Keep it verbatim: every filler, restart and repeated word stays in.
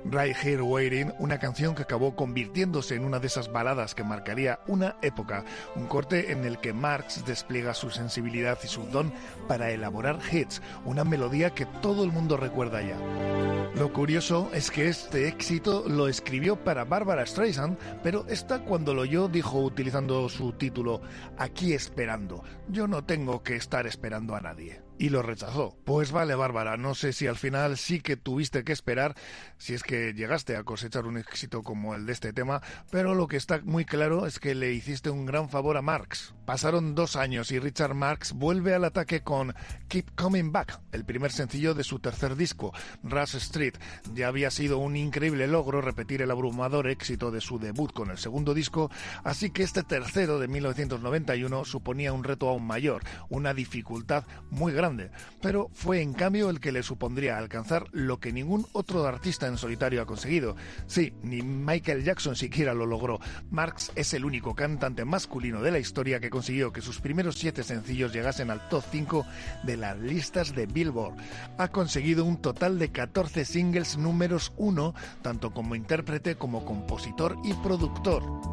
Right Here Waiting, una canción que acabó convirtiéndose en una de esas baladas que marcaría una época, un corte en el que Marx despliega su sensibilidad y su don para elaborar hits, una melodía que todo el mundo recuerda ya. Lo curioso es que este éxito lo escribió para Barbra Streisand, pero esta cuando lo oyó dijo, utilizando su título, Aquí esperando, yo no tengo que estar esperando a nadie. Y lo rechazó. Pues vale, Bárbara, no sé si al final sí que tuviste que esperar, si es que llegaste a cosechar un éxito como el de este tema, pero lo que está muy claro es que le hiciste un gran favor a Marx. Pasaron dos años y Richard Marx vuelve al ataque con Keep Coming Back, el primer sencillo de su tercer disco, Rush Street. Ya había sido un increíble logro repetir el abrumador éxito de su debut con el segundo disco, así que este tercero de mil novecientos noventa y uno suponía un reto aún mayor, una dificultad muy grande. Pero fue en cambio el que le supondría alcanzar lo que ningún otro artista en solitario ha conseguido. Sí, ni Michael Jackson siquiera lo logró. Marx es el único cantante masculino de la historia que consiguió que sus primeros siete sencillos llegasen al top cinco de las listas de Billboard. Ha conseguido un total de catorce singles números uno, tanto como intérprete como compositor y productor.